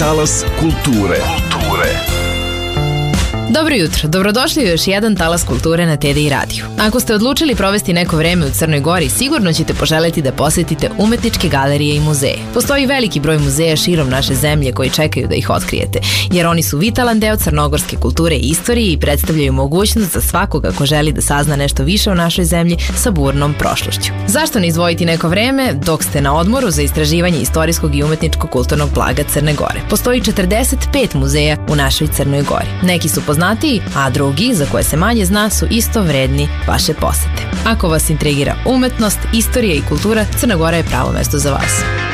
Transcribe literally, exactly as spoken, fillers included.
Talas kulture. Kulture. Dobro jutro, dobrodošli u još jedan talas kulture na T D I radiju. Ako ste odlučili provesti neko vreme u Crnoj Gori, sigurno ćete poželeti da posetite umetničke galerije i muzeje. Postoji veliki broj muzeja širom naše zemlje koji čekaju da ih otkrijete, jer oni su vitalan deo crnogorske kulture i istorije i predstavljaju mogućnost za svakoga ko želi da sazna nešto više o našoj zemlji sa burnom prošlošću. Zašto ne izdvojiti neko vreme dok ste na odmoru za istraživanje istorijskog i umetničkog kulturnog blaga Crne Gore? Postoji četrdeset pet muzeja u našoj Crnoj Gori. Neki su poznatiji, a drugi, za koje se manje zna, su isto vredni vaše posete. Ako vas intrigira umetnost, istorija i kultura, Crna Gora je pravo mesto za vas.